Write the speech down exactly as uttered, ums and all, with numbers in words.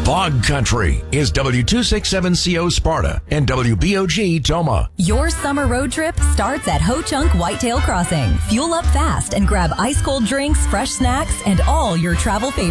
Bog Country is W two sixty-seven C O Sparta and W B O G Toma. Your summer road trip starts at Ho Chunk Whitetail Crossing. Fuel up fast and grab ice cold drinks, fresh snacks, and all your travel favorites.